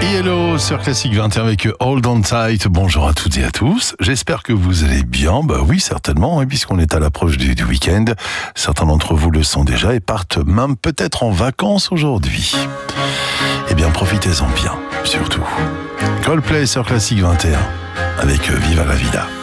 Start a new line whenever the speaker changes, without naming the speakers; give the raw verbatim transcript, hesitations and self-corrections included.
Hello sur Classique vingt et un avec Hold On Tight. Bonjour à toutes et à tous. J'espère que vous allez bien. Bah oui, certainement, hein, puisqu'on est à l'approche du, du week-end. Certains d'entre vous le sont déjà et partent même peut-être en vacances aujourd'hui. Eh bien, profitez-en bien, surtout. Coldplay sur Classique vingt et un avec Viva la Vida.